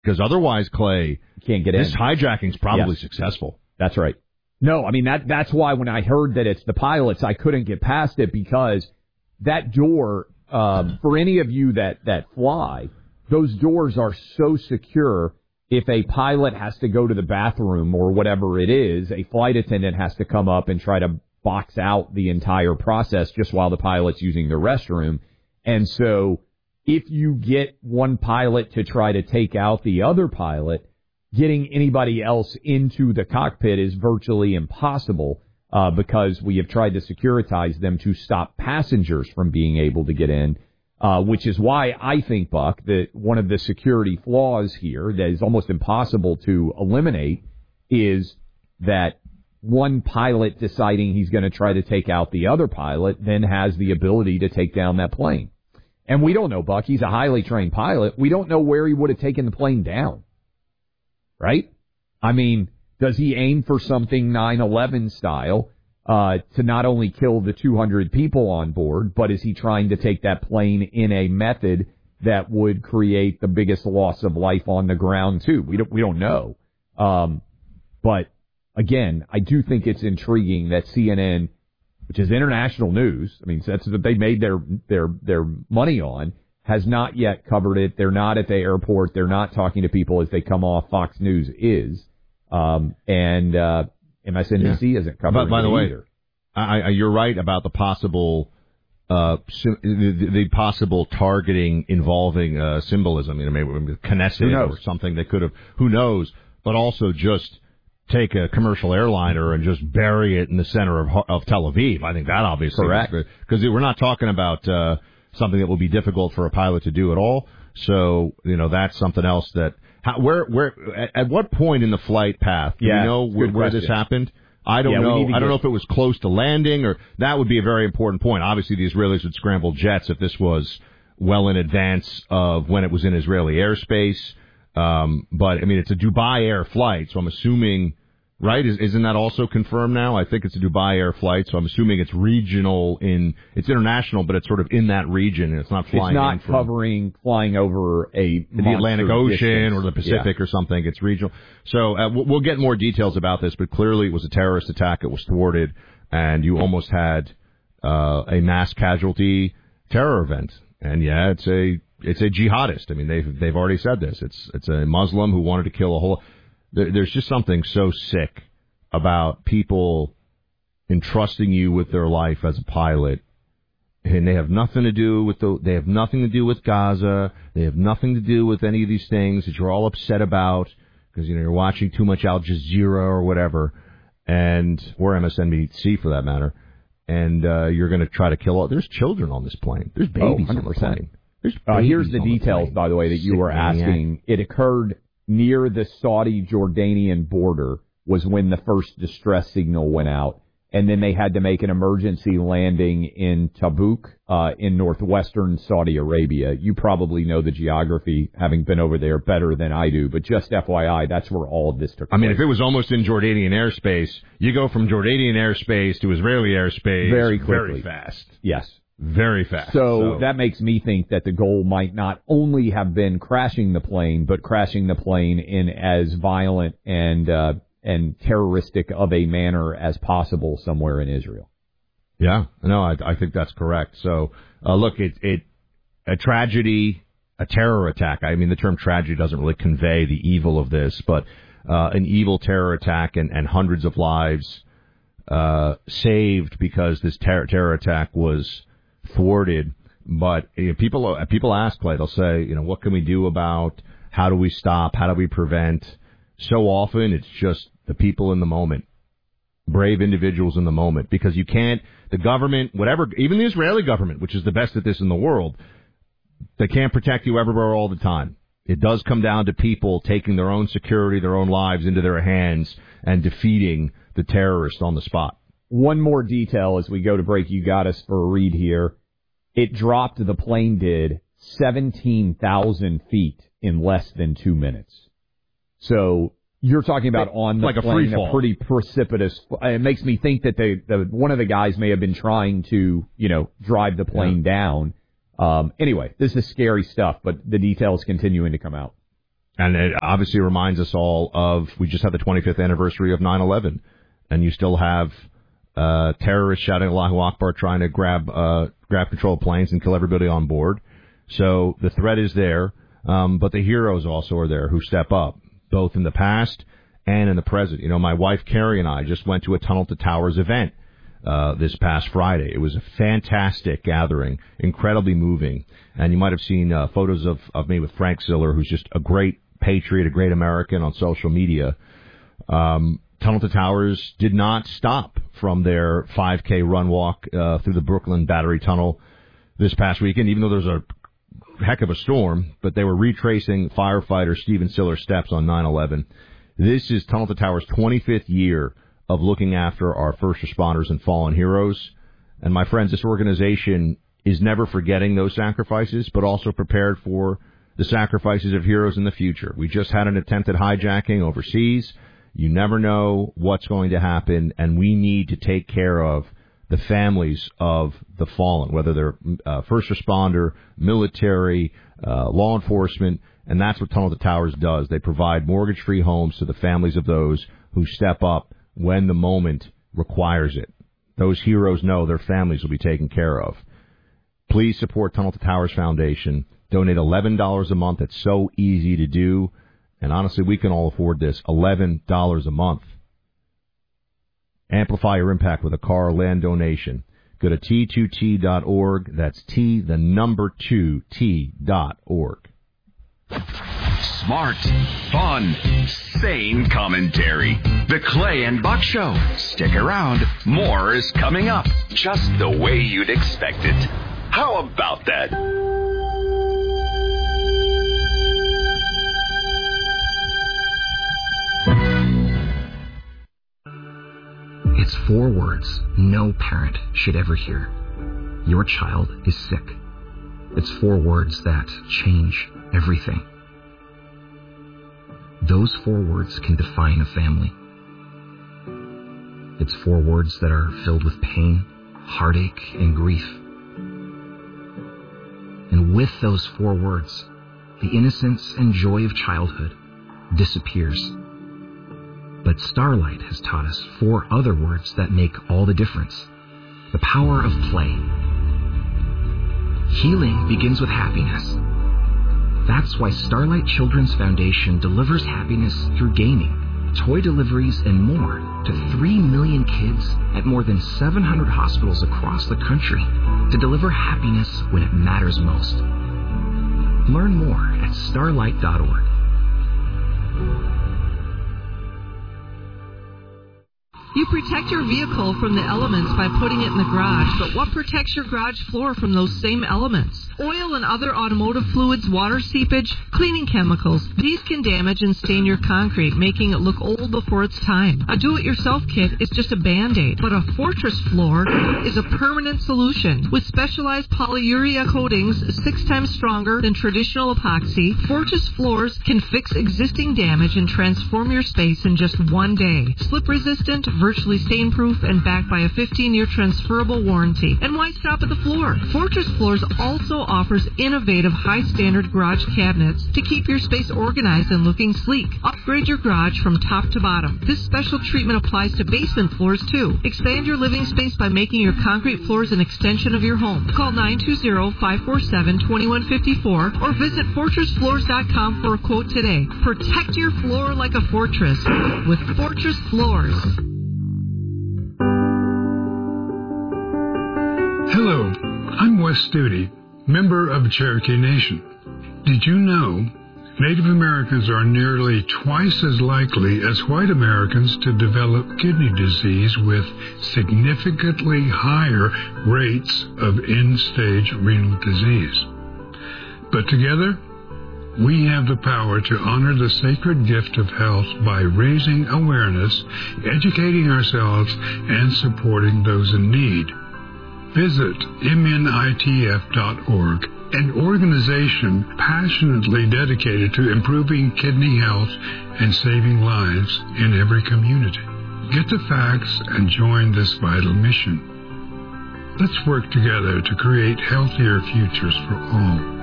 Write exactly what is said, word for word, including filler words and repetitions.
Because otherwise, Clay, you can't get this in. hijacking's probably yes. successful. That's right. No, I mean, that that's why when I heard that it's the pilots, I couldn't get past it because that door, um, for any of you that, that fly, those doors are so secure. If a pilot has to go to the bathroom or whatever it is, a flight attendant has to come up and try to box out the entire process just while the pilot's using the restroom. And so if you get one pilot to try to take out the other pilot, getting anybody else into the cockpit is virtually impossible uh, because we have tried to securitize them to stop passengers from being able to get in, uh, which is why I think, Buck, that one of the security flaws here that is almost impossible to eliminate is that one pilot deciding he's going to try to take out the other pilot then has the ability to take down that plane. And we don't know, Buck. He's a highly trained pilot. We don't know where he would have taken the plane down. Right? I mean, does he aim for something nine eleven style uh, to not only kill the two hundred people on board, but is he trying to take that plane in a method that would create the biggest loss of life on the ground, too? We don't, we don't know. Um, but, again, I do think it's intriguing that C N N, which is international news, I mean, that's what they made their, their, their money on, has not yet covered it. They're not at the airport. They're not talking to people as they come off. Fox News is. Um, and uh, M S N B C yeah. isn't covering it By, by the way, either. I, I, you're right about the possible uh, the, the possible targeting involving uh, symbolism. You know, maybe Knesset or something that could have. Who knows? But also just take a commercial airliner and just bury it in the center of, of Tel Aviv. I think that obviously correct because we're not talking about. Uh, something that will be difficult for a pilot to do at all. So, you know, that's something else that, how, where, where, at, at what point in the flight path do yeah, you know where, where this happened? I don't yeah, know. I don't get... know if it was close to landing or that would be a very important point. Obviously, the Israelis would scramble jets if this was well in advance of when it was in Israeli airspace. Um, but I mean, it's a Dubai Air flight, so I'm assuming, right? Is, isn't that also confirmed now? I think it's a Dubai Air flight, so I'm assuming it's regional in, it's international, but it's sort of in that region, and it's not flying. It's not in from, covering, flying over a the Atlantic Ocean distance. or the Pacific yeah. or something. It's regional. So uh, we'll get more details about this, but clearly it was a terrorist attack. It was thwarted, and you almost had uh, a mass casualty terror event. And yeah, it's a it's a jihadist. I mean, they've they've already said this. It's it's a Muslim who wanted to kill a whole. There's just something so sick about people entrusting you with their life as a pilot, and they have nothing to do with the. They have nothing to do with Gaza. They have nothing to do with any of these things that you're all upset about because you know you're watching too much Al Jazeera or whatever, and or M S N B C for that matter. And uh, you're going to try to kill all. There's children on this plane. There's babies oh, on the plane. There's uh, here's the details, the by the way, that you Sick were asking. maniac. It occurred near the Saudi-Jordanian border was when the first distress signal went out. And then they had to make an emergency landing in Tabuk uh, in northwestern Saudi Arabia. You probably know the geography, having been over there, better than I do. But just F Y I, that's where all of this took place. I mean, if it was almost in Jordanian airspace, you go from Jordanian airspace to Israeli airspace very quickly. Very fast. Yes. Very fast. So, so that makes me think that the goal might not only have been crashing the plane, but crashing the plane in as violent and uh, and terroristic of a manner as possible somewhere in Israel. Yeah, no, I, I think that's correct. So, uh, look, it, it a tragedy, a terror attack. I mean, the term tragedy doesn't really convey the evil of this, but uh, an evil terror attack and, and hundreds of lives uh, saved because this ter- terror attack was thwarted. But you know, people people ask, like, they'll say, you know, what can we do about? How do we stop? How do we prevent? So often it's just the people in the moment, brave individuals in the moment, because you can't, the government, whatever, even the Israeli government, which is the best at this in the world, they can't protect you everywhere all the time. It does come down to people taking their own security, their own lives into their hands and defeating the terrorist on the spot. One more detail as we go to break. You got us for a read here. It dropped, the plane did, seventeen thousand feet in less than two minutes. So you're talking about on the like a plane, free fall. A pretty precipitous. It makes me think that they, the, one of the guys may have been trying to, you know, drive the plane yeah. down. Um, anyway, this is scary stuff, but the details continuing to come out. And it obviously reminds us all of, we just had the twenty-fifth anniversary of nine eleven, and you still have uh, terrorists shouting Allahu Akbar, trying to grab uh, grab control of planes and kill everybody on board. So the threat is there, um, but the heroes also are there who step up, both in the past and in the present. You know, my wife Carrie and I just went to a Tunnel to Towers event uh, this past Friday. It was a fantastic gathering, incredibly moving. And you might have seen uh, photos of, of me with Frank Ziller, who's just a great patriot, a great American on social media. Um, Tunnel to Towers did not stop from their five K run walk uh, through the Brooklyn Battery Tunnel this past weekend, even though there's a heck of a storm, but they were retracing firefighter Stephen Siller's steps on nine eleven. This is Tunnel to Towers' twenty-fifth year of looking after our first responders and fallen heroes. And my friends, this organization is never forgetting those sacrifices, but also prepared for the sacrifices of heroes in the future. We just had an attempted hijacking overseas. You never know what's going to happen, and we need to take care of the families of the fallen, whether they're uh, first responder, military, uh, law enforcement, and that's what Tunnel to Towers does. They provide mortgage-free homes to the families of those who step up when the moment requires it. Those heroes know their families will be taken care of. Please support Tunnel to Towers Foundation. Donate eleven dollars a month. It's so easy to do. And honestly, we can all afford this. eleven dollars a month. Amplify your impact with a car or land donation. Go to T two T dot org. That's T, the number two, T dot org. Smart, fun, sane commentary. The Clay and Buck Show. Stick around. More is coming up, just the way you'd expect it. How about that? It's four words no parent should ever hear. Your child is sick. It's four words that change everything. Those four words can define a family. It's four words that are filled with pain, heartache, and grief. And with those four words, the innocence and joy of childhood disappears. But Starlight has taught us four other words that make all the difference. The power of play. Healing begins with happiness. That's why Starlight Children's Foundation delivers happiness through gaming, toy deliveries, and more to three million kids at more than seven hundred hospitals across the country to deliver happiness when it matters most. Learn more at starlight dot org. You protect your vehicle from the elements by putting it in the garage, but what protects your garage floor from those same elements? Oil and other automotive fluids, water seepage, cleaning chemicals. These can damage and stain your concrete, making it look old before its time. A do-it-yourself kit is just a Band-Aid, but a Fortress floor is a permanent solution. With specialized polyurea coatings six times stronger than traditional epoxy, Fortress floors can fix existing damage and transform your space in just one day. Slip-resistant, virtually stain-proof, and backed by a fifteen-year transferable warranty. And why stop at the floor? Fortress Floors also offers innovative high-standard garage cabinets to keep your space organized and looking sleek. Upgrade your garage from top to bottom. This special treatment applies to basement floors, too. Expand your living space by making your concrete floors an extension of your home. Call nine two zero, five four seven, two one five four or visit fortress floors dot com for a quote today. Protect your floor like a fortress with Fortress Floors. Hello, I'm Wes Studi, member of Cherokee Nation. Did you know Native Americans are nearly twice as likely as white Americans to develop kidney disease with significantly higher rates of end-stage renal disease? But together, we have the power to honor the sacred gift of health by raising awareness, educating ourselves, and supporting those in need. Visit M N I T F dot org, an organization passionately dedicated to improving kidney health and saving lives in every community. Get the facts and join this vital mission. Let's work together to create healthier futures for all.